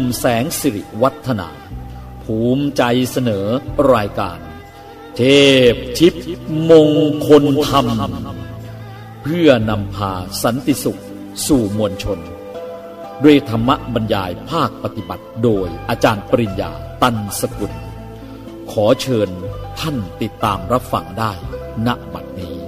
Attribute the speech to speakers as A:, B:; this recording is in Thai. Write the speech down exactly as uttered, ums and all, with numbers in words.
A: แสงสิริวัฒนาภูมิใจเสนอรายการเทพทิพย์มงคลธรรมเพื่อนำพาสันติสุขสู่มวลชนด้วยธรรมบรรยายภาคปฏิบัติโดยอาจารย์ปริญญาตันสกุลขอเชิญท่านติดตามรับฟังได้ณบัดนี้